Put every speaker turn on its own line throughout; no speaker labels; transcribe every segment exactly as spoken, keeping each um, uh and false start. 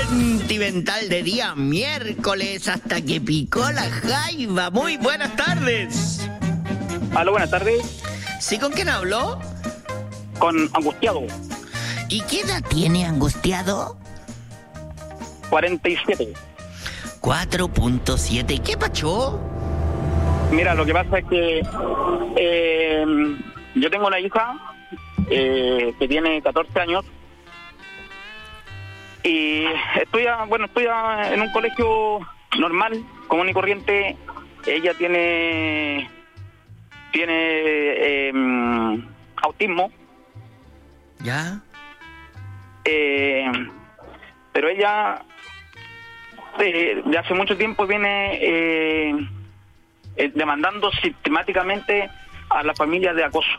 sentimental de día miércoles hasta que picó la jaiba. Muy buenas tardes.
Aló, buenas tardes.
¿Sí, con quién habló?
Con Angustiado.
¿Y qué edad tiene Angustiado?
cuarenta y siete.
cuatro punto siete. ¿Qué pacho?
Mira, lo que pasa es que eh, yo tengo una hija eh, que tiene catorce años y estudia, bueno, estudia en un colegio normal, común y corriente. Ella tiene tiene eh, autismo.
¿Ya?
Eh, pero ella eh, de hace mucho tiempo viene eh, eh, demandando sistemáticamente a la familia de acoso.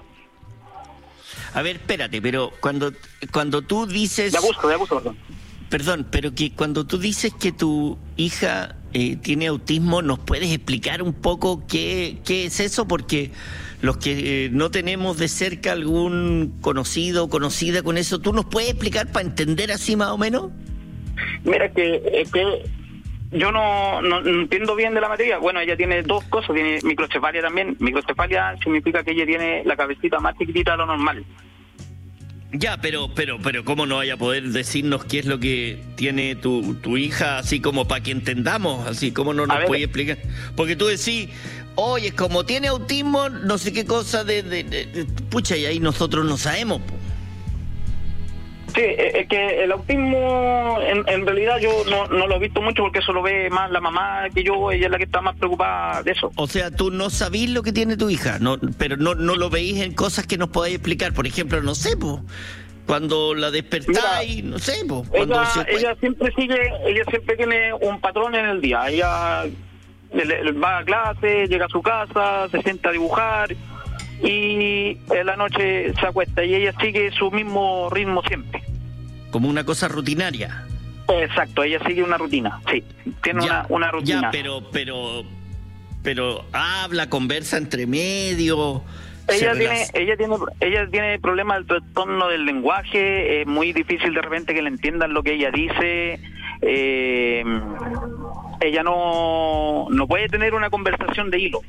A ver, espérate, pero cuando cuando tú dices...
De abuso, de abuso, perdón.
Perdón, pero que cuando tú dices que tu hija eh, tiene autismo, ¿nos puedes explicar un poco qué, qué es eso? Porque los que eh, no tenemos de cerca algún conocido o conocida con eso, ¿tú nos puedes explicar para entender así más o menos?
Mira, que, es que yo no, no, no entiendo bien de la materia. Bueno, ella tiene dos cosas, tiene microcefalia también. Microcefalia significa que ella tiene la cabecita más chiquitita de lo normal.
Ya, pero, pero, pero, ¿cómo no vaya a poder decirnos qué es lo que tiene tu, tu hija, así como para que entendamos, así como no nos puede explicar? Porque tú decís, oye, como tiene autismo, no sé qué cosa de, de, de, de pucha, y ahí nosotros no sabemos. Po.
Sí, es que el autismo, en, en realidad yo no, no lo he visto mucho porque eso lo ve más la mamá que yo, ella es la que está más preocupada de eso.
O sea, tú no sabís lo que tiene tu hija, no, pero no no lo veís en cosas que nos podáis explicar. Por ejemplo, no sé, po, cuando la despertáis, no sé, po, cuando
ella,
se...
ella siempre sigue, ella siempre tiene un patrón en el día. Ella le, le, va a clase, llega a su casa, se sienta a dibujar y en la noche se acuesta y ella sigue su mismo ritmo siempre.
Como una cosa rutinaria.
Exacto, ella sigue una rutina, sí, tiene
ya,
una, una rutina.
Ya, pero, pero, pero habla, conversa entre medio.
Ella tiene, ella tiene, ella tiene problemas del trastorno del lenguaje, es muy difícil de repente que le entiendan lo que ella dice. Eh, ella no, no puede tener una conversación de hilo.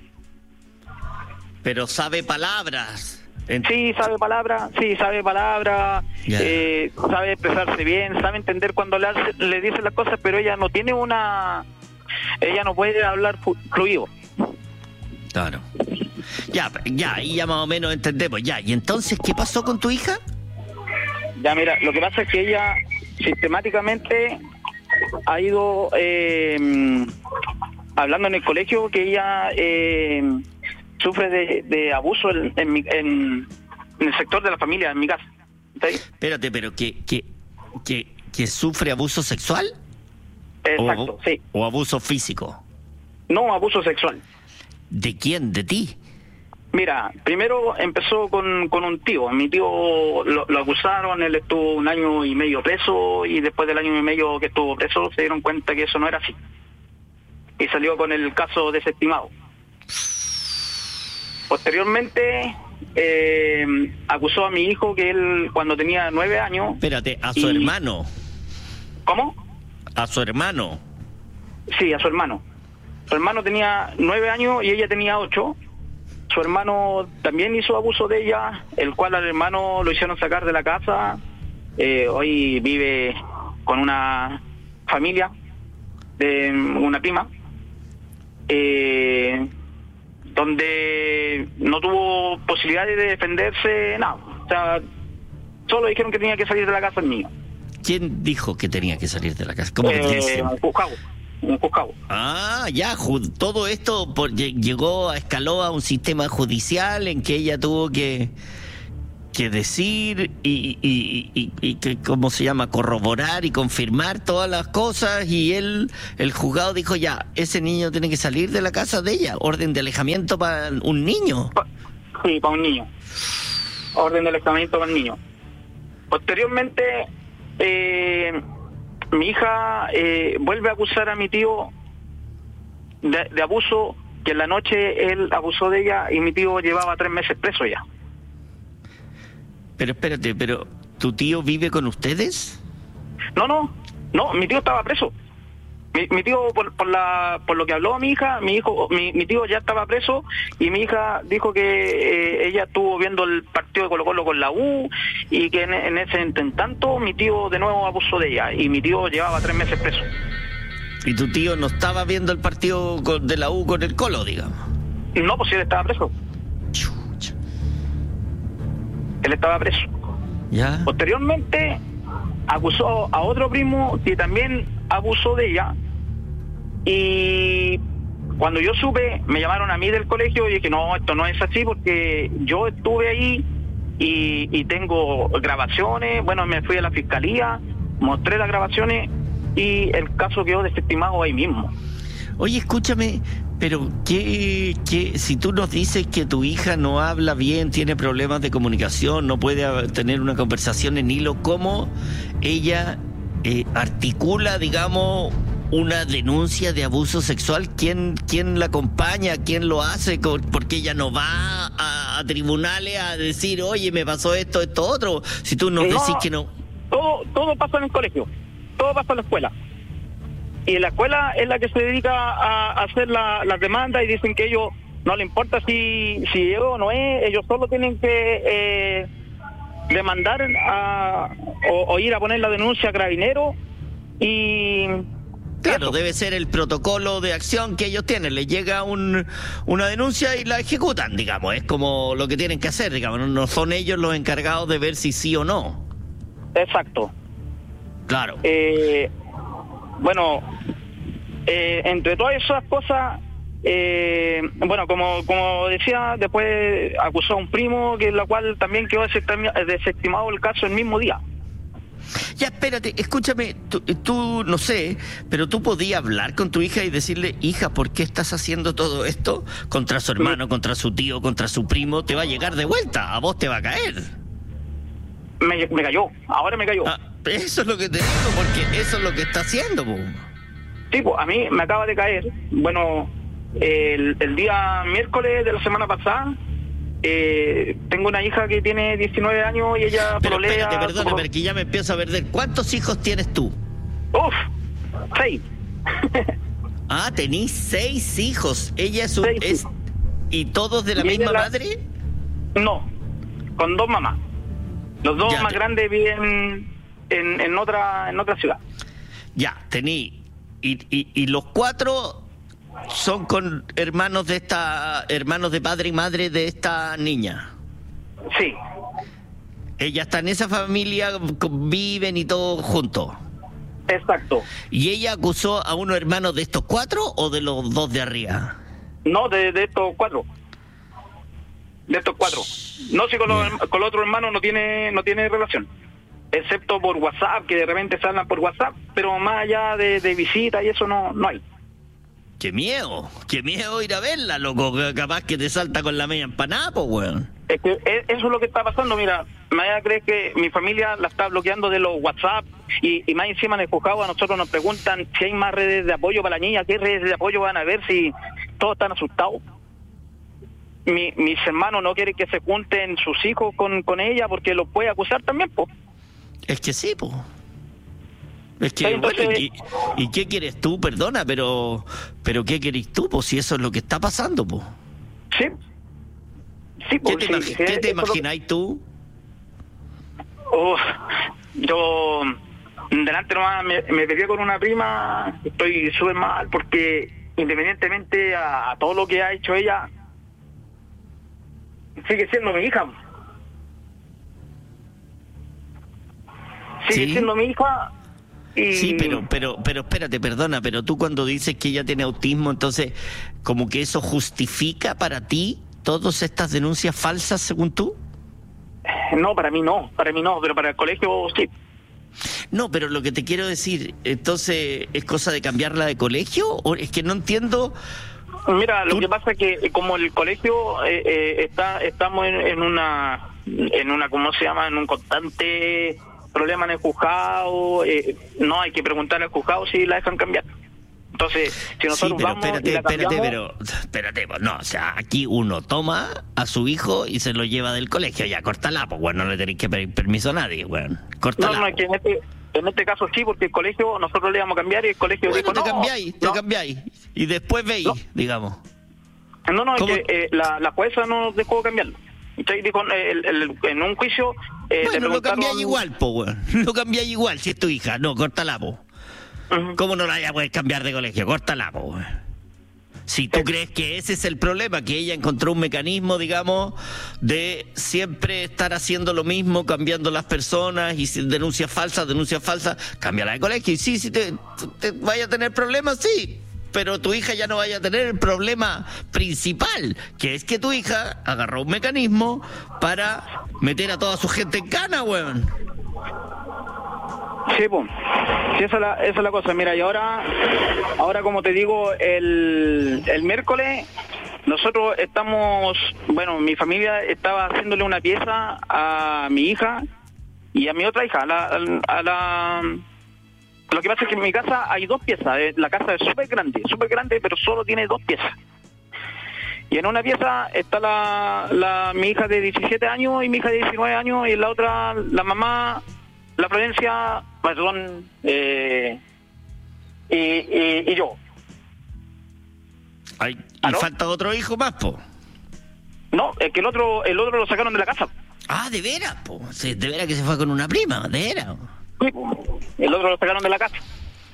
Pero sabe palabras.
Ent- sí, sabe palabras, sí, sabe palabras, eh, sabe expresarse bien, sabe entender cuando le, hace, le dice las cosas, pero ella no tiene una... Ella no puede hablar fluido.
Claro. Ya, ya, y ya más o menos entendemos. Ya, ¿y entonces qué pasó con tu hija?
Ya, mira, lo que pasa es que ella sistemáticamente ha ido eh, hablando en el colegio que ella eh, sufre de, de abuso en, en, en, en el sector de la familia, en mi casa. ¿Sí?
Espérate, pero que, que, que, que sufre abuso sexual.
Exacto,
o,
sí.
¿O abuso físico?
No, abuso sexual.
¿De quién? ¿De ti?
Mira, primero empezó con, con un tío. Mi tío lo, lo acusaron, él estuvo un año y medio preso y después del año y medio que estuvo preso se dieron cuenta que eso no era así. Y salió con el caso desestimado. Posteriormente eh, acusó a mi hijo que él cuando tenía nueve años...
Espérate, ¿a su y... hermano?
¿Cómo?
¿A su hermano?
Sí, a su hermano. Su hermano tenía nueve años y ella tenía ocho. Su hermano también hizo abuso de ella, el cual al hermano lo hicieron sacar de la casa. Eh, hoy vive con una familia, de una prima, eh, donde no tuvo posibilidades de defenderse, nada. O sea, solo dijeron que tenía que salir de la casa el niño.
¿Quién dijo que tenía que salir de la casa? ¿Cómo
eh,
que dicen?
Cuscabo. En Cuscabo.
Ah, ya, todo esto por, llegó, escaló a un sistema judicial en que ella tuvo que que decir y, y, y, y que, ¿cómo se llama? Corroborar y confirmar todas las cosas, y él, el juzgado dijo ya, ese niño tiene que salir de la casa de ella, orden de alejamiento para un niño.
Sí, para un niño. Orden de alejamiento para un niño. Posteriormente, eh, mi hija eh, vuelve a acusar a mi tío de, de abuso, que en la noche él abusó de ella y mi tío llevaba tres meses preso ya.
Pero espérate, pero ¿tu tío vive con ustedes?
No, no, No, mi tío estaba preso. Mi, mi tío, por, por la por lo que habló mi hija, mi hijo, mi, mi tío ya estaba preso y mi hija dijo que eh, ella estuvo viendo el partido de Colo Colo con la U y que en, en ese en tanto mi tío de nuevo abusó de ella y mi tío llevaba tres meses preso.
¿Y tu tío no estaba viendo el partido con, de la U con el Colo, digamos?
No, pues él estaba preso.
Chucha.
Él estaba preso.
¿Ya?
Posteriormente acusó a otro primo que también abusó de ella y cuando yo supe me llamaron a mí del colegio y dije no, esto no es así porque yo estuve ahí y, y tengo grabaciones, bueno, me fui a la fiscalía, mostré las grabaciones y el caso quedó desestimado ahí mismo.
Oye, escúchame, pero ¿qué, qué, si tú nos dices que tu hija no habla bien, tiene problemas de comunicación, no puede tener una conversación en hilo, ¿cómo ella eh, articula, digamos, una denuncia de abuso sexual? ¿Quién, quién la acompaña? ¿Quién lo hace? Porque ella no va a, a tribunales a decir, oye, me pasó esto, esto, otro. Si tú nos
no,
decís que no.
Todo, todo pasa en el colegio, todo pasa en la escuela. Y la escuela es la que se dedica a hacer la, las demandas y dicen que ellos no le importa si si es o no es, ellos solo tienen que eh, demandar a, o, o ir a poner la denuncia a Carabineros y...
Claro, eso debe ser el protocolo de acción que ellos tienen. Les llega un, una denuncia y la ejecutan, digamos. Es como lo que tienen que hacer, digamos. No son ellos los encargados de ver si sí o no.
Exacto.
Claro.
Eh... Bueno, eh, entre todas esas cosas, eh, bueno, como como decía, después acusó a un primo, que la cual también quedó desestimado el caso el mismo día.
Ya, espérate, escúchame, tú, tú, no sé, pero tú podías hablar con tu hija y decirle, hija, ¿por qué estás haciendo todo esto contra su hermano, contra su tío, contra su primo? Te va a llegar de vuelta, a vos te va a caer.
Me, me cayó, ahora me cayó.
Ah, eso es lo que te digo, porque eso es lo que está haciendo, po.
Sí, pues a mí me acaba de caer, bueno, el, el día miércoles de la semana pasada, eh, tengo una hija que tiene diecinueve años y ella
Pero
prolea...
espérate, perdóname, por... porque ya me empiezo a perder. ¿Cuántos hijos tienes tú?
Uf, seis.
Ah, tenís seis hijos. ¿Ella es un...
Seis,
es,
sí.
¿Y todos de la
¿Y
misma
la...
madre?
No, con dos mamás. Los dos
ya
más
te...
grandes viven en, en otra en otra ciudad.
Ya, tení. Y, y, y los cuatro son con hermanos de esta... hermanos de padre y madre de esta niña.
Sí.
Ella está en esa familia, viven y todo juntos.
Exacto.
¿Y ella acusó a unos hermanos de estos cuatro o de los dos de arriba?
No, de, de estos cuatro. De estos cuatro. No, si con los, con los otros hermanos no tiene no tiene relación. Excepto por WhatsApp, que de repente se hablan por WhatsApp, pero más allá de, de visita y eso no, no hay.
¡Qué miedo! ¡Qué miedo ir a verla, loco! Capaz que te salta con la media empanada, pues, weón.
Es que eso es lo que está pasando, mira. Me vaya a creer que mi familia la está bloqueando de los WhatsApp y, y más encima en el juzgado a nosotros nos preguntan si hay más redes de apoyo para la niña, qué redes de apoyo van a ver, si todos están asustados. Mi, mis hermanos no quieren que se junten sus hijos con, con ella porque los puede acusar también, pues.
Es que sí, pues. Es que,
sí, entonces...
bueno, ¿y, ¿y qué quieres tú? Perdona, pero pero ¿qué querés tú? Pues si eso es lo que está pasando, pues.
Sí. Sí, pues,
¿Qué te,
sí,
imagi
sí,
¿qué te
lo...
imagináis tú?
Oh, yo delante nomás me, me peleé con una prima, estoy súper mal porque independientemente a, a todo lo que ha hecho ella, sigue siendo mi hija. Sigue
¿Sí?
siendo mi hija y...
Sí, pero, pero, pero espérate, perdona, pero tú cuando dices que ella tiene autismo, entonces, ¿como que eso justifica para ti todas estas denuncias falsas, según tú?
No, para mí no, para mí no, pero para el colegio sí.
No, pero lo que te quiero decir, entonces, ¿es cosa de cambiarla de colegio? ¿O es que no entiendo?
Mira, lo
¿Tú?
que pasa es que como el colegio eh, eh, está estamos en, en una, en una, ¿cómo se llama? En un constante problema en el juzgado, eh, no hay que preguntarle al juzgado si la dejan cambiar. Entonces, si nosotros
sí, pero
vamos
espérate,
y la
espérate,
cambiamos...
pero espérate, pues no, o sea, aquí uno toma a su hijo y se lo lleva del colegio, ya, córtala, pues bueno, no le tenéis que pedir permiso a nadie, weón, córtala.
No, no, es que en este, En este caso sí, porque el colegio, nosotros le íbamos a cambiar y el colegio
bueno,
dijo,
te
no,
cambiáis, te
no.
cambiáis. Y después veis,
No.
digamos.
No, no, es
¿Cómo?
que eh, la, la jueza no nos dejó cambiarlo. Entonces dijo, eh, el, el, en un juicio... Eh,
Bueno,
le
lo cambiáis
preguntaron-
igual, po, weón. Lo cambiáis igual, si es tu hija. No, córtala, po.
Ujú.
¿Cómo no la vaya a poder cambiar de colegio? Córtala, po, weón. Si tú crees que ese es el problema, que ella encontró un mecanismo, digamos, de siempre estar haciendo lo mismo, cambiando las personas, y si denuncias falsas, denuncias falsas, cámbiala de colegio. Y sí, si te, te vaya a tener problemas, sí, pero tu hija ya no vaya a tener el problema principal, que es que tu hija agarró un mecanismo para meter a toda su gente en cana, weón.
Sí, pues. Sí, esa es la, esa es la cosa. Mira, y ahora, ahora como te digo, el, el miércoles nosotros estamos, bueno, mi familia estaba haciéndole una pieza a mi hija y a mi otra hija. A la, a la, lo que pasa es que en mi casa hay dos piezas. La casa es súper grande, súper grande, pero solo tiene dos piezas. Y en una pieza está la, la mi hija de diecisiete años y mi hija de diecinueve años, y en la otra la mamá, la Florencia, perdón, eh, y, y, y yo.
Ay, y
¿Aló?
falta otro hijo más, po.
No, es que el otro el otro lo sacaron de la casa.
Ah, de veras, po. Sí, de veras que se fue con una prima, de veras.
Sí, el otro lo sacaron de la casa.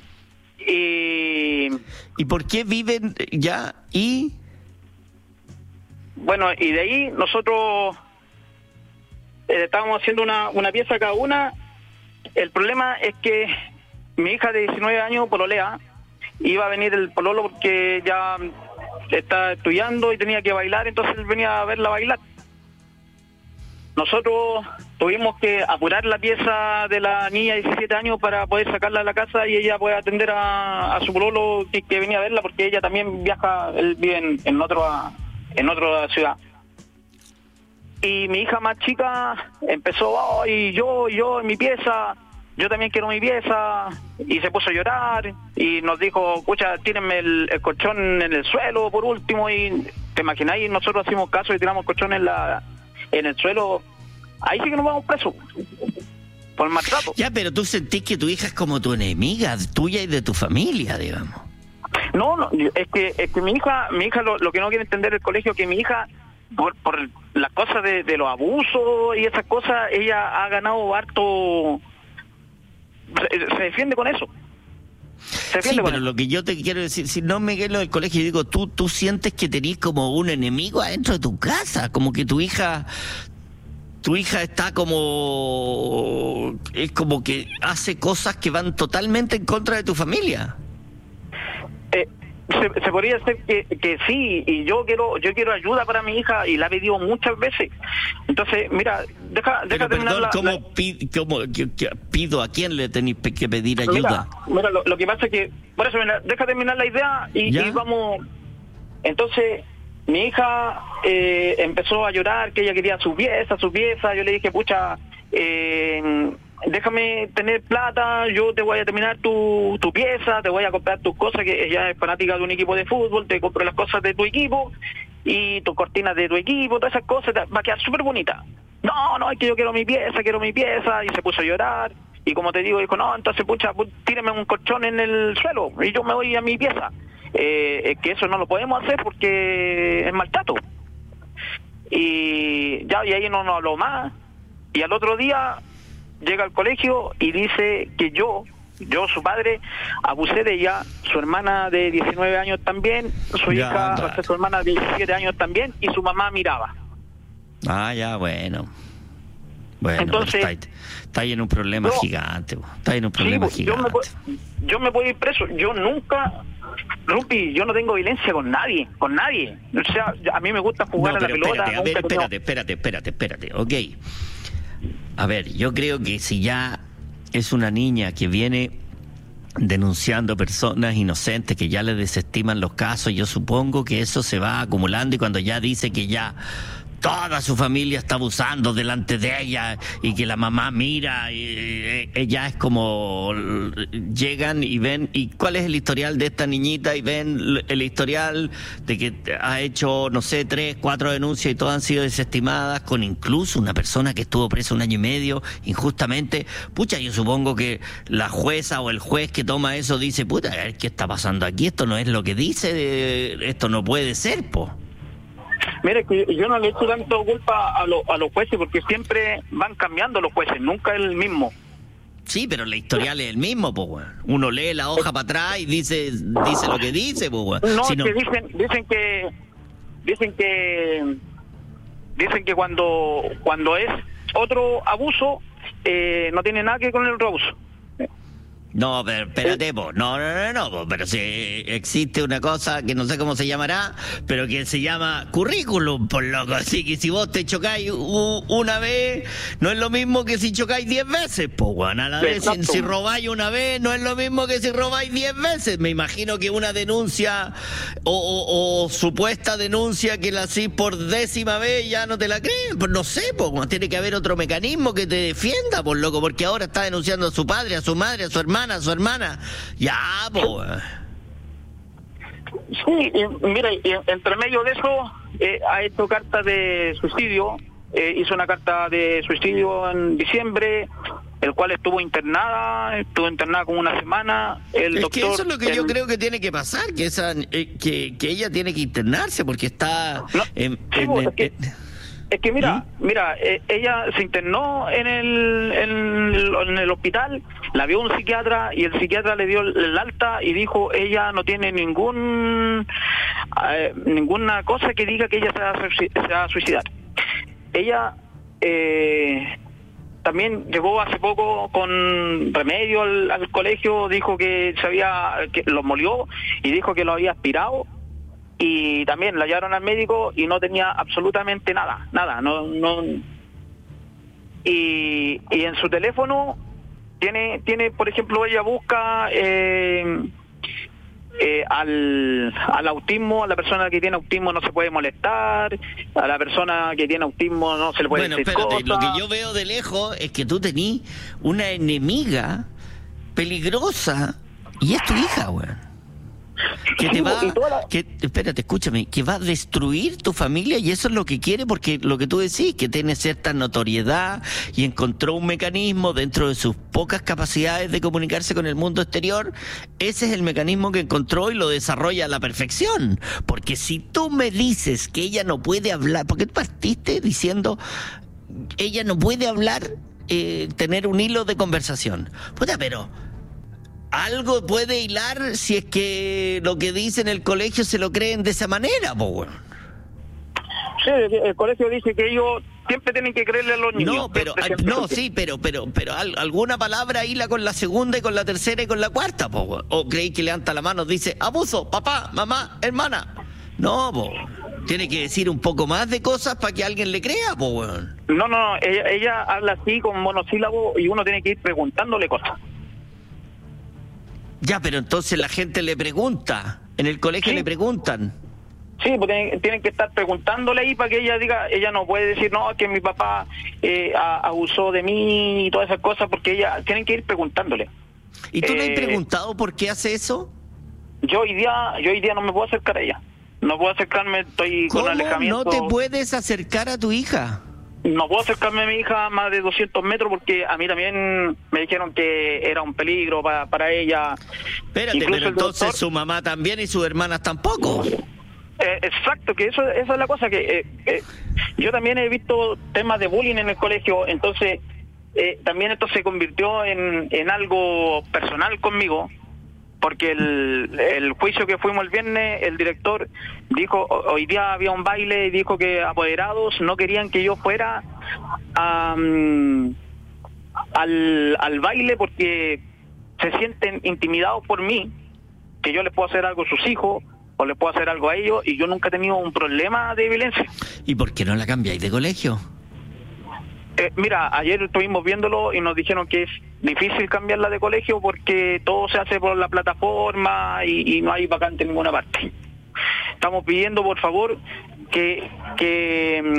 Y
¿Y por qué viven ya y...?
bueno, y de ahí nosotros eh, estábamos haciendo una, una pieza cada una. El problema es que mi hija de diecinueve años, pololea, iba a venir el pololo porque ya está estudiando y tenía que bailar, entonces él venía a verla bailar. Nosotros tuvimos que apurar la pieza de la niña de diecisiete años para poder sacarla de la casa y ella puede atender a, a su pololo que, que venía a verla, porque ella también viaja, él vive en, en, otro, en otra ciudad. Y mi hija más chica empezó, oh, y yo, yo en mi pieza, yo también quiero mi pieza, y se puso a llorar y nos dijo, escucha, tírenme el, el colchón en el suelo por último. Y te imagináis, nosotros hacemos caso y tiramos colchón en la en el suelo. Ahí sí que nos vamos presos por maltrato.
Ya, pero tú sentís que tu hija es como tu enemiga, tuya y de tu familia, digamos.
No, no, es que es que mi hija, mi hija lo, lo que no quiere entender el colegio es que mi hija, por, por las cosas de, de los abusos y esas cosas, ella ha ganado harto, se, se defiende con eso. Se
Sí,
defiende con
pero
eso.
lo que yo te quiero decir, si no me quedo del colegio, yo digo, tú, tú sientes que tenés como un enemigo adentro de tu casa, como que tu hija... Tu hija está como... Es como que hace cosas que van totalmente en contra de tu familia.
Eh, se, se podría decir que, que sí, y yo quiero yo quiero ayuda para mi hija y la he pedido muchas veces. Entonces, mira, deja, deja
Pero
terminar
perdón,
la,
¿cómo,
la-
pi- cómo que- que pido? ¿A quién le tenéis pe- que pedir ayuda?
Mira, mira, lo, lo que pasa es que, por eso, mira, deja terminar la idea y,
¿Ya?
y vamos. Entonces, mi hija eh, empezó a llorar, que ella quería su pieza, su pieza. Yo le dije, pucha, eh, déjame tener plata, yo te voy a terminar tu, tu pieza, te voy a comprar tus cosas, que ella es fanática de un equipo de fútbol, te compro las cosas de tu equipo y tus cortinas de tu equipo, todas esas cosas, te- va a quedar súper bonita. No, no, es que yo quiero mi pieza, quiero mi pieza, y se puso a llorar. Y como te digo, dijo, no, entonces, pucha, pu- tíreme un colchón en el suelo y yo me voy a mi pieza. Eh, es que eso no lo podemos hacer porque es maltrato. Y ya, y ahí no nos habló más. Y al otro día llega al colegio y dice que yo, yo su padre, abusé de ella, su hermana de diecinueve años también, su
Ya,
hija,
anda.
o sea, su hermana de diecisiete años también, y su mamá miraba.
Ah, ya, bueno. Bueno,
Entonces-
pero está, ahí- está ahí en un problema
No.
gigante. bo. Está ahí en un
Sí,
problema
pues, yo, me,
gigante.
puedo- yo me puedo ir preso. Yo nunca, Rupi, yo no tengo violencia con nadie, con nadie. O sea, a mí me gusta jugar
No,
a la
pero
pelota.
espérate, a ver,
nunca he tenido-
espérate, espérate, espérate, espérate, ok. A ver, yo creo que si ya es una niña que viene denunciando personas inocentes que ya le desestiman los casos, yo supongo que eso se va acumulando y cuando ya dice que ya toda su familia está abusando delante de ella y que la mamá mira y ella es como llegan y ven y cuál es el historial de esta niñita y ven el historial de que ha hecho no sé tres, cuatro denuncias y todas han sido desestimadas, con incluso una persona que estuvo presa un año y medio injustamente. Pucha, yo supongo que la jueza o el juez que toma eso dice, puta, a ver qué está pasando aquí, esto no es lo que dice, esto no puede ser, po.
Mire, que yo no le echo tanto culpa a, lo, a los jueces porque siempre van cambiando los jueces, nunca el mismo.
Sí, pero el historial es el mismo, pues, weón. Uno lee la hoja para atrás y dice dice lo que dice, pues, weón.
No,
si
es
no...
que dicen, dicen que dicen que dicen que cuando cuando es otro abuso eh, no tiene nada que ver con el otro abuso.
No, pero espérate, po. no, no, no, no, po. Pero si existe una cosa que no sé cómo se llamará, pero que se llama currículum, por loco. Así que si vos te chocáis u- una vez, no es lo mismo que si chocáis diez veces, po, weón. A la vez, si, si robáis una vez, no es lo mismo que si robáis diez veces. Me imagino que una denuncia o, o, o supuesta denuncia que la hacís por décima vez ya no te la creen. Pues no sé, po, weón. Tiene que haber otro mecanismo que te defienda, por loco, porque ahora está denunciando a su padre, a su madre, a su hermana. A su hermana, ya, po.
Sí, y, mira, y entre medio de eso eh, ha hecho carta de suicidio, eh, hizo una carta de suicidio en diciembre, el cual estuvo internada, estuvo internada como una semana. El
es
doctor,
que eso es lo que
el,
yo creo que tiene que pasar, que esa, eh, que, que ella tiene que internarse porque está
no,
en,
sí,
en,
pues,
en,
es que,
en,
Es que mira,
¿Mm?
mira, eh, ella se internó en el, en el en el hospital, la vio un psiquiatra y el psiquiatra le dio el, el alta y dijo ella no tiene ningún eh, ninguna cosa que diga que ella se va a, se va a suicidar. Ella eh, también llegó hace poco con remedio al, al colegio, dijo que se había que lo molió y dijo que lo había aspirado. Y también la llevaron al médico y no tenía absolutamente nada, nada, no, no. Y, y en su teléfono tiene, tiene, por ejemplo, ella busca eh, eh, al, al autismo, a la persona que tiene autismo no se puede molestar, a la persona que tiene autismo no se le puede
bueno,
decir
espérate,
cosas.
Lo que yo veo de lejos es que tú tenés una enemiga peligrosa y es tu hija, weón. Que te va, que, espérate, escúchame, que va a destruir tu familia y eso es lo que quiere porque lo que tú decís, que tiene cierta notoriedad y encontró un mecanismo dentro de sus pocas capacidades de comunicarse con el mundo exterior, ese es el mecanismo que encontró y lo desarrolla a la perfección. Porque si tú me dices que ella no puede hablar, porque tú partiste diciendo, ella no puede hablar, eh, tener un hilo de conversación. Puta, pero... algo puede hilar si es que lo que dice en el colegio se lo creen de esa manera, po, bueno.
Sí, el colegio dice que ellos siempre tienen que creerle a los niños.
No, pero al, no, sí, pero pero pero al, alguna palabra hila con la segunda y con la tercera y con la cuarta, po, bueno. O creéis que levanta la mano, dice abuso, papá, mamá, hermana. No, po. Tiene que decir un poco más de cosas para que alguien le crea, po, bueno.
No, no, no, ella, ella habla así con monosílabos y uno tiene que ir preguntándole cosas.
Ya, pero entonces la gente le pregunta, en el colegio
sí.
le preguntan.
Sí, pues tienen, tienen que estar preguntándole ahí para que ella diga, ella no puede decir, no, que mi papá eh, a, abusó de mí y todas esas cosas, porque ella, tienen que ir preguntándole.
¿Y tú
eh,
le has preguntado por qué hace eso?
Yo hoy día, yo hoy día no me puedo acercar a ella. No puedo acercarme, estoy
¿Cómo
con alejamiento.
no te puedes acercar a tu hija?
No puedo acercarme a mi hija a más de doscientos metros porque a mí también me dijeron que era un peligro para, para ella.
Espérate,
Incluso
pero
el
entonces
doctor,
su mamá también y sus hermanas tampoco.
Eh, exacto, que eso, esa es la cosa, que eh, eh, yo también he visto temas de bullying en el colegio, entonces eh, también esto se convirtió en, en algo personal conmigo, porque el, el juicio que fuimos el viernes, el director dijo, hoy día había un baile y dijo que apoderados no querían que yo fuera um, al, al baile porque se sienten intimidados por mí, que yo les puedo hacer algo a sus hijos, o les puedo hacer algo a ellos, y yo nunca he tenido un problema de violencia.
¿Y por qué no la cambiáis de colegio?
Eh, mira, ayer estuvimos viéndolo y nos dijeron que es difícil cambiarla de colegio porque todo se hace por la plataforma y, y no hay vacante en ninguna parte. Estamos pidiendo, por favor, que, que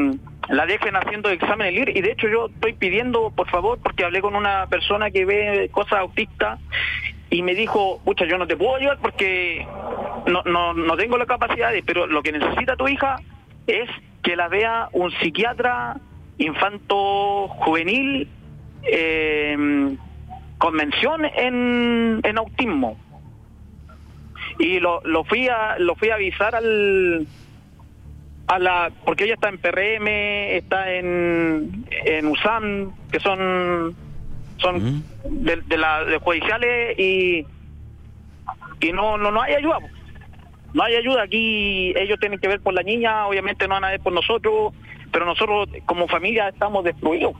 la dejen haciendo exámenes libres. Y de hecho yo estoy pidiendo, por favor, porque hablé con una persona que ve cosas autistas y me dijo, pucha, yo no te puedo ayudar porque no, no, no tengo las capacidades, pero lo que necesita tu hija es que la vea un psiquiatra infanto juvenil eh, con mención en, en autismo. Y lo, lo fui a lo fui a avisar al a la porque ella está en P R M, está en en U S A M, que son son uh-huh. de, de las de judiciales, y y no no no hay ayuda. No hay ayuda aquí. Ellos tienen que ver por la niña, obviamente no van a ver por nosotros, pero nosotros como familia estamos destruidos.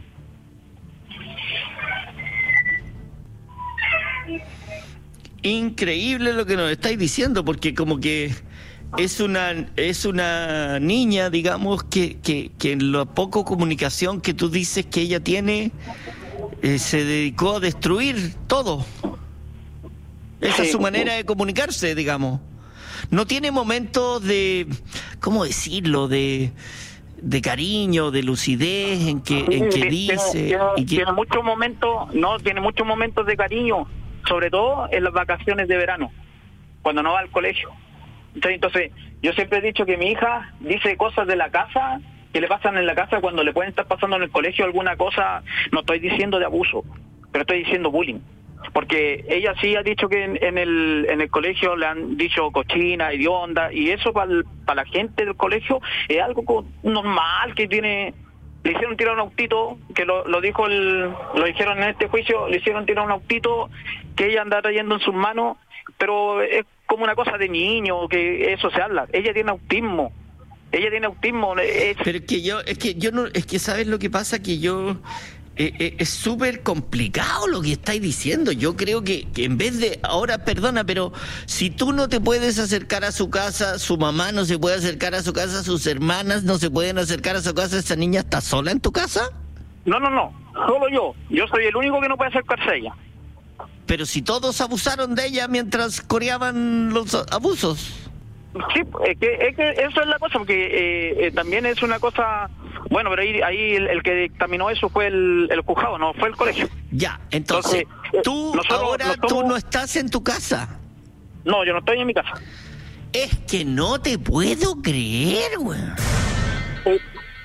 Increíble lo que nos estáis diciendo, porque como que es una es una niña, digamos, que, que, que en la poca comunicación que tú dices que ella tiene, eh, se dedicó a destruir todo. Esa sí. Es su manera de comunicarse, digamos. No tiene momentos de, ¿cómo decirlo?, de de cariño, de lucidez, en que en que dice...
Tiene, tiene,
y que...
tiene muchos momentos, no, tiene muchos momentos de cariño, sobre todo en las vacaciones de verano, cuando no va al colegio. Entonces, entonces, yo siempre he dicho que mi hija dice cosas de la casa que le pasan en la casa cuando le pueden estar pasando en el colegio alguna cosa. No estoy diciendo de abuso, pero estoy diciendo bullying. Porque ella sí ha dicho que en, en el en el colegio le han dicho cochina, hedionda, y eso para para la gente del colegio es algo normal, que tiene... Le hicieron tirar un autito, que lo, lo dijo el, lo dijeron en este juicio, le hicieron tirar un autito que ella anda trayendo en sus manos, pero es como una cosa de niño, que eso se habla. Ella tiene autismo, ella tiene autismo. Es...
Pero es que yo, es que yo no, es que sabes lo que pasa, que yo... Eh, eh, es súper complicado lo que estáis diciendo. Yo creo que, que en vez de... Ahora, perdona, pero si tú no te puedes acercar a su casa, su mamá no se puede acercar a su casa, sus hermanas no se pueden acercar a su casa, ¿esa niña está sola en tu casa?
No, no, no, solo yo. Yo soy el único que no puede acercarse a ella.
Pero si todos abusaron de ella mientras coreaban los abusos...
Sí, es que, es que eso es la cosa, porque eh, eh, también es una cosa... Bueno, pero ahí, ahí el, el que dictaminó eso fue el, el juzgado, no fue el colegio.
Ya, entonces, entonces tú nosotros, ahora nosotros... tú no estás en tu casa.
No, yo no estoy en mi casa.
Es que no te puedo creer, güey. Sí.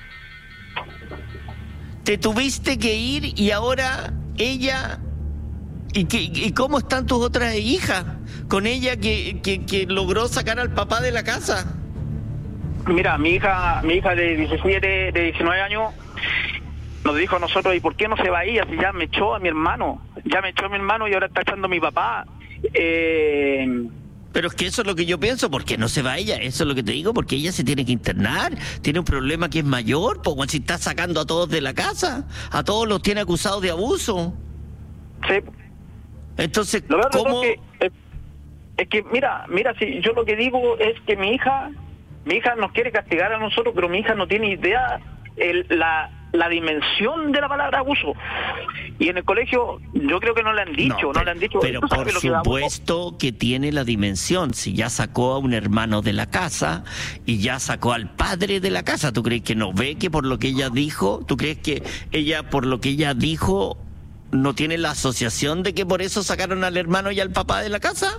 Te tuviste que ir y ahora ella... ¿Y, qué, y cómo están tus otras hijas? Con ella que, que, que logró sacar al papá de la casa.
Mira, mi hija mi hija de diecisiete, de diecinueve años, nos dijo a nosotros, ¿y por qué no se va ella? Si ya me echó a mi hermano, ya me echó a mi hermano y ahora está echando a mi papá. Eh...
Pero es que eso es lo que yo pienso, ¿por qué no se va ella? Eso es lo que te digo, porque ella se tiene que internar, tiene un problema que es mayor, pues si está sacando a todos de la casa, a todos los tiene acusados de abuso.
Sí.
Entonces,
lo
¿cómo...?
Es que, es, es que, mira, mira, si yo lo que digo es que mi hija, mi hija nos quiere castigar a nosotros, pero mi hija no tiene idea el, la, la dimensión de la palabra abuso. Y en el colegio yo creo que no le han dicho, no,
no
pero, le han dicho.
Pero por supuesto que, que tiene la dimensión. Si ya sacó a un hermano de la casa y ya sacó al padre de la casa, ¿tú crees que no ve que por lo que ella dijo, tú crees que ella por lo que ella dijo no tiene la asociación de que por eso sacaron al hermano y al papá de la casa?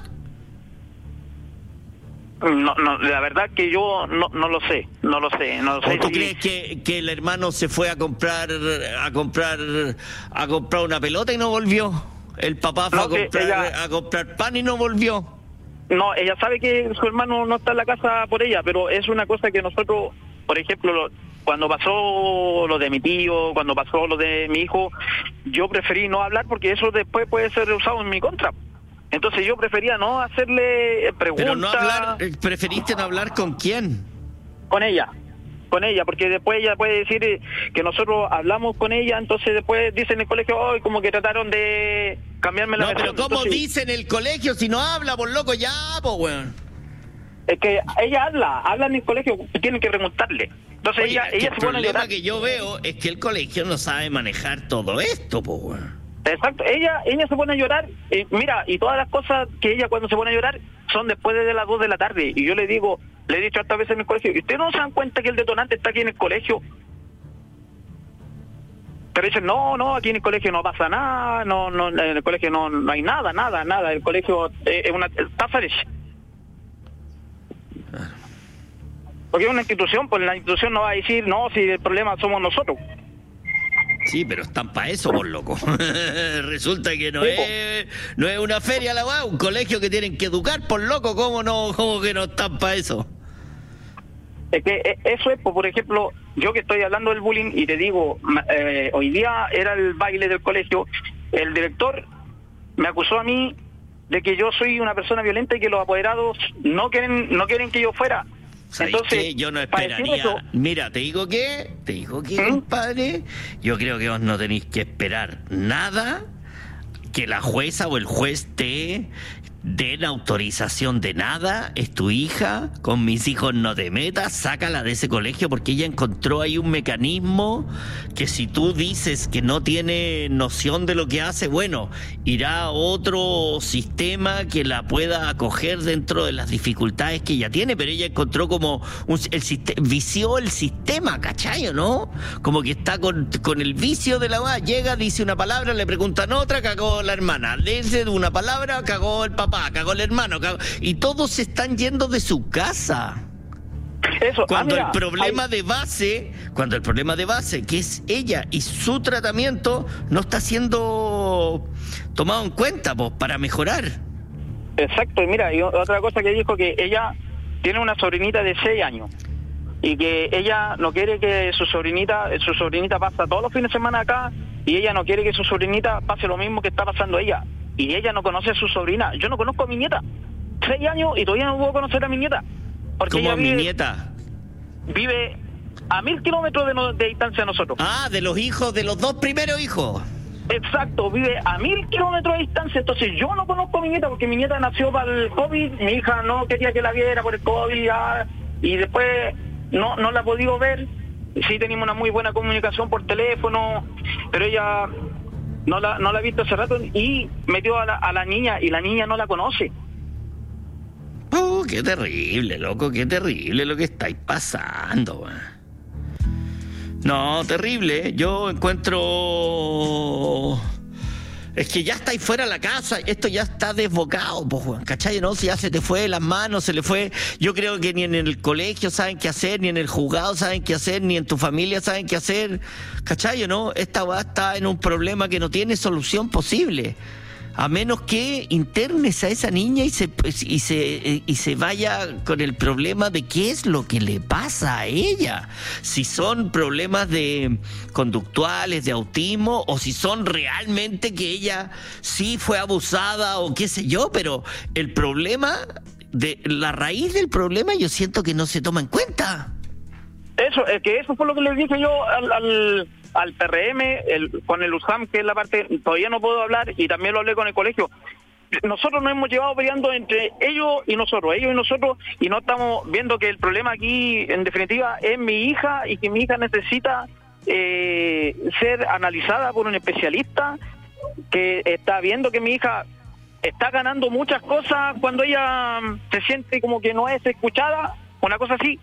No, no, la verdad que yo no, no lo sé, no lo sé, no lo sé.
¿O tú
si...
crees que, que el hermano se fue a comprar a comprar a comprar una pelota y no volvió? El papá fue no, a comprar ella... a comprar pan y no volvió.
No, ella sabe que su hermano no está en la casa por ella, pero es una cosa que nosotros, por ejemplo, lo, cuando pasó lo de mi tío, cuando pasó lo de mi hijo, yo preferí no hablar porque eso después puede ser usado en mi contra. Entonces yo prefería no hacerle preguntas.
Pero no hablar, ¿preferiste no hablar con quién?
Con ella, con ella, porque después ella puede decir que nosotros hablamos con ella, entonces después dicen en el colegio, hoy oh, como que trataron de cambiarme la
No, versión. Pero ¿cómo
entonces,
dicen en el colegio si no habla, por loco, ya, po, weón?
Es que ella habla, habla en el colegio, tienen que preguntarle. Entonces
Oye,
ella, ella
se pone a llorar. El problema que yo veo es que el colegio no sabe manejar todo esto, po, weón.
Exacto, ella ella se pone a llorar, eh, mira, y todas las cosas que ella cuando se pone a llorar son después de las dos de la tarde, y yo le digo, le he dicho hartas veces en el colegio, ¿y ustedes no se dan cuenta que el detonante está aquí en el colegio? pero dicen, no, no, aquí en el colegio no pasa nada, no, no, en el colegio no, no hay nada, nada, nada, el colegio es una taza de... Porque es una institución, pues la institución no va a decir, no, si el problema somos nosotros.
Sí, pero están para eso, por loco. Resulta que no
Sí,
es no es una feria la weá, un colegio que tienen que educar, por loco, ¿cómo no, cómo que no están para eso?
Es que eh, eso es, pues, por ejemplo, yo que estoy hablando del bullying y te digo, eh, hoy día era el baile del colegio, el director me acusó a mí de que yo soy una persona violenta y que los apoderados no quieren no quieren que yo fuera.
Entonces, qué? Yo no esperaría. Eso, mira, te digo que, te digo que, ¿Mm? compadre, yo creo que vos no tenéis que esperar nada que la jueza o el juez te den autorización de nada. Es tu hija, con mis hijos no te metas, sácala de ese colegio, porque ella encontró ahí un mecanismo que si tú dices que no tiene noción de lo que hace, bueno, irá a otro sistema que la pueda acoger dentro de las dificultades que ella tiene, pero ella encontró como un, el sistema, vició el sistema, ¿cachai o no? Como que está con, con el vicio de la va, llega, dice una palabra, le preguntan otra, cagó la hermana, le dice una palabra, cagó el papá, cagó el hermano, cagó, y todos se están yendo de su casa. Eso, cuando ah, mira, el problema hay... de base, cuando el problema de base, que es ella y su tratamiento, no está siendo tomado en cuenta, pues, para mejorar.
Exacto, y mira, y otra cosa que dijo, que ella tiene una sobrinita de seis años y que ella no quiere que su sobrinita, su sobrinita pasa todos los fines de semana acá, y ella no quiere que su sobrinita pase lo mismo que está pasando ella. Y ella no conoce a su sobrina. Yo no conozco a mi nieta. Seis años y todavía no puedo conocer a mi nieta. Porque
¿cómo a mi
vive,
nieta?
Vive a mil kilómetros de, no, de distancia de nosotros.
Ah, de los hijos, de los dos primeros hijos.
Exacto, vive a mil kilómetros de distancia. Entonces yo no conozco a mi nieta porque mi nieta nació para el COVID. Mi hija no quería que la viera por el COVID. Ah, y después no, no la he podido ver. Sí tenemos una muy buena comunicación por teléfono, pero ella... No la, no la he visto hace rato y metió a la, a la niña y la niña no la conoce.
Oh, qué terrible, loco, qué terrible lo que estáis pasando, man. No, terrible. Yo encuentro... Es que ya estáis fuera de la casa, esto ya está desbocado, pues, ¿cachai? No, si ya se te fue de las manos, se le fue. Yo creo que ni en el colegio saben qué hacer, ni en el juzgado saben qué hacer, ni en tu familia saben qué hacer, ¿cachai? ¿No? Esta va está en un problema que no tiene solución posible. A menos que internes a esa niña y se, y se y se vaya con el problema de qué es lo que le pasa a ella. Si son problemas de conductuales, de autismo, o si son realmente que ella sí fue abusada o qué sé yo, pero el problema, de la raíz del problema yo siento que no se toma en cuenta.
Eso, es que eso fue lo que le dije yo al... al... al P R M, el, con el U S A M, que es la parte, todavía no puedo hablar, y también lo hablé con el colegio. Nosotros nos hemos llevado peleando entre ellos y nosotros, ellos y nosotros, y no estamos viendo que el problema aquí, en definitiva, es mi hija, y que mi hija necesita eh, ser analizada por un especialista, que está viendo que mi hija está ganando muchas cosas cuando ella se siente como que no es escuchada, una cosa así.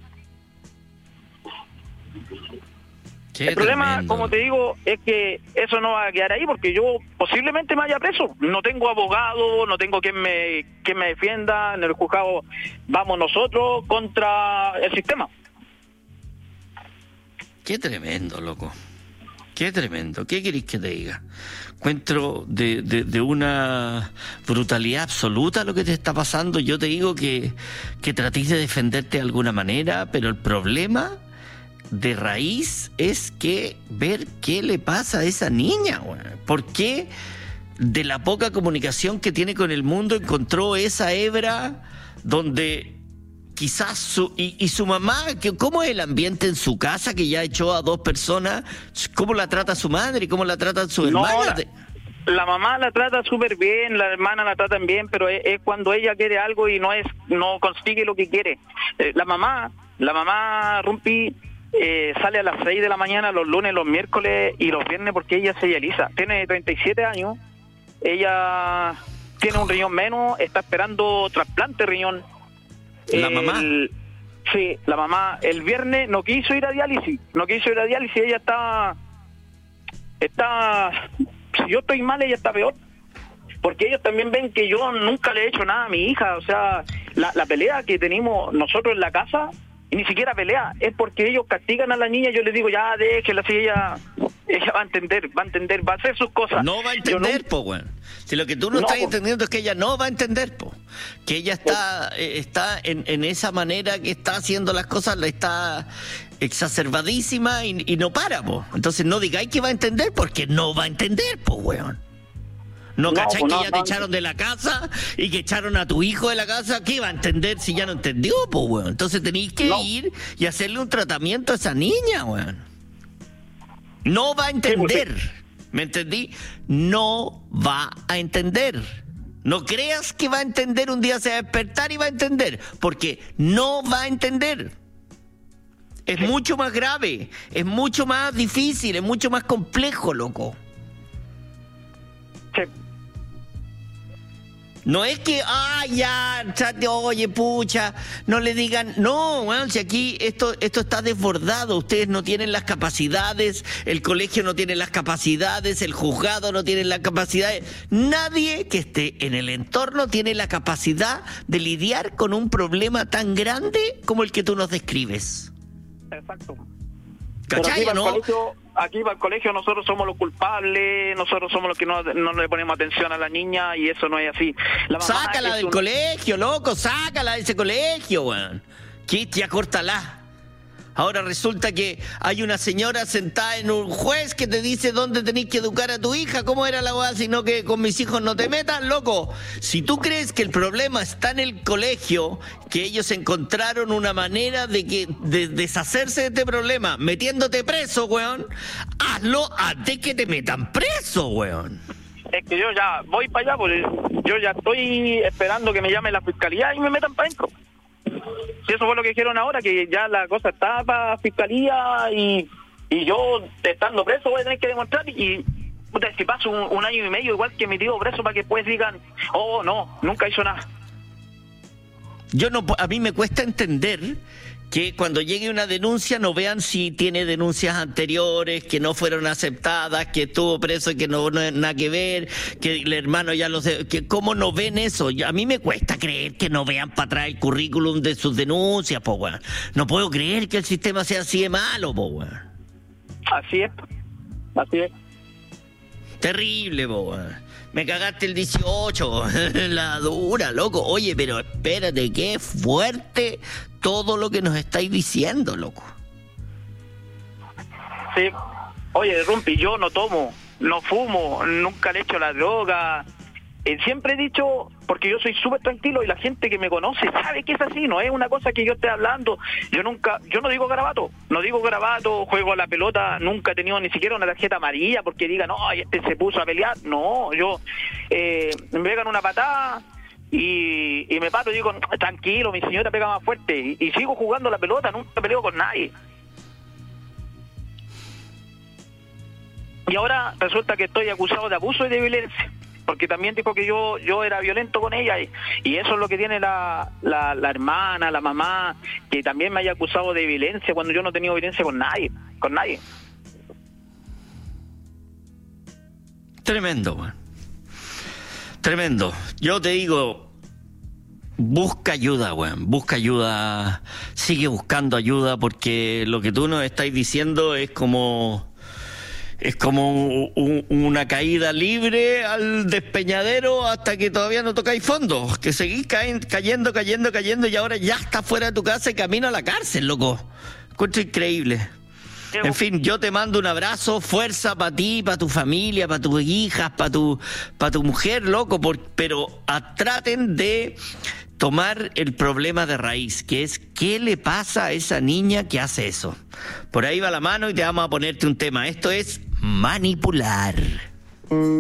Qué
el problema,
tremendo.
Como te digo, es que eso no va a quedar ahí porque yo posiblemente me vaya preso. No tengo abogado, no tengo quien me, quien me defienda. En el juzgado vamos nosotros contra el sistema.
Qué tremendo, loco. Qué tremendo. ¿Qué queréis que te diga? Encuentro de, de, de una brutalidad absoluta lo que te está pasando. Yo te digo que, que tratéis de defenderte de alguna manera, pero el problema de raíz es que ver qué le pasa a esa niña, güey. ¿Por qué de la poca comunicación que tiene con el mundo encontró esa hebra donde quizás su y, y su mamá, que cómo es el ambiente en su casa, que ya echó a dos personas, cómo la trata su madre y cómo la trata su hermana?
No, la, la mamá la trata súper bien, la hermana la tratan bien, pero es, es cuando ella quiere algo y no es no consigue lo que quiere. Eh, la mamá, la mamá Rumpi Eh, sale a las seis de la mañana los lunes, los miércoles y los viernes porque ella se dializa. Tiene treinta y siete años, ella tiene un riñón menos, está esperando trasplante de riñón.
¿La
el,
mamá?
Sí, la mamá el viernes no quiso ir a diálisis, no quiso ir a diálisis, ella está está, si yo estoy mal, ella está peor. Porque ellos también ven que yo nunca le he hecho nada a mi hija. O sea, la, la pelea que tenemos nosotros en la casa, y ni siquiera pelea, es porque ellos castigan a la niña. Yo les digo, ya déjela, si ella, ella va a entender, va a entender, va a hacer sus cosas.
No va a entender, no, po, weón. Si lo que tú no, no estás po. entendiendo es que ella no va a entender, po. Que ella está, eh, está en, en esa manera que está haciendo las cosas, la está exacerbadísima y, y no para, po. Entonces no digáis que va a entender, porque no va a entender, po, weón. ¿No, no cachai no, que ya no, te echaron de la casa y que echaron a tu hijo de la casa? ¿Qué va a entender si ya no entendió, pues, weón? Entonces tenéis que no. ir y hacerle un tratamiento a esa niña, weón. No va a entender. Sí, sí. ¿Me entendí? No va a entender. No creas que va a entender, un día se va a despertar y va a entender, porque no va a entender. Es sí. mucho más grave, es mucho más difícil, es mucho más complejo, loco.
Sí.
No es que, ah, ya, chate, oye, pucha, no le digan, no, bueno, si aquí esto, esto está desbordado, ustedes no tienen las capacidades, el colegio no tiene las capacidades, el juzgado no tiene las capacidades, nadie que esté en el entorno tiene la capacidad de lidiar con un problema tan grande como el que tú nos describes.
Exacto.
¿Cachai, no?
Colegio, aquí para el colegio nosotros somos los culpables, nosotros somos los que no, no le ponemos atención a la niña, y eso no es así.
La sácala del un... colegio, loco, sácala de ese colegio, weón. Cristian, córtala. Ahora resulta que hay una señora sentada en un juez que te dice dónde tenés que educar a tu hija. ¿Cómo era la weá? Sino que con mis hijos no te metas, loco. Si tú crees que el problema está en el colegio, que ellos encontraron una manera de que de deshacerse de este problema metiéndote preso, weón, hazlo antes que te metan preso, weón.
Es que yo ya voy para allá, porque yo ya estoy esperando que me llame la fiscalía y me metan para adentro. Si eso fue lo que dijeron ahora, que ya la cosa está para fiscalía, y, y yo estando preso voy a tener que demostrar, y puta, si paso un, un año y medio igual que mi tío preso, para que después digan, oh no, nunca hizo nada.
Yo no, a mí me cuesta entender que cuando llegue una denuncia no vean si tiene denuncias anteriores que no fueron aceptadas, que estuvo preso y que no, no nada que ver, que el hermano ya lo sé, que cómo no ven eso. A mí me cuesta creer que no vean para atrás el currículum de sus denuncias, po, weón. No puedo creer que el sistema sea así de malo, po, weón.
Así es, así es.
Terrible, po, weón. Me cagaste el dieciocho, la dura, loco. Oye, pero espérate, qué fuerte todo lo que nos estáis diciendo, loco.
Sí. Oye, Rumpi, yo no tomo, no fumo, nunca le echo la droga. Eh, siempre he dicho, porque yo soy súper tranquilo y la gente que me conoce sabe que es así, no es una cosa que yo esté hablando. Yo nunca, yo no digo garabato, no digo garabato, juego a la pelota, nunca he tenido ni siquiera una tarjeta amarilla porque digan, no, este se puso a pelear. No, yo eh, me pegan una patada y, y me paro y digo, tranquilo, mi señora pega más fuerte, y, y sigo jugando a la pelota, nunca peleo con nadie. Y ahora resulta que estoy acusado de abuso y de violencia, porque también dijo que yo yo era violento con ella, y, y eso es lo que tiene la, la, la hermana, la mamá, que también me haya acusado de violencia cuando yo no he tenido violencia con nadie, con nadie.
Tremendo, man. Tremendo. Yo te digo, busca ayuda, weón, busca ayuda, sigue buscando ayuda, porque lo que tú nos estás diciendo es como... Es como un, una caída libre al despeñadero hasta que todavía no tocáis fondo. Que seguís caen, cayendo, cayendo, cayendo, y ahora ya estás fuera de tu casa y camino a la cárcel, loco. Encuentro increíble. En fin, yo te mando un abrazo, fuerza para ti, para tu familia, para tus hijas, para tu, para tu mujer, loco. Por, pero a, traten de tomar el problema de raíz, que es qué le pasa a esa niña que hace eso. Por ahí va la mano y te vamos a ponerte un tema. Esto es manipular.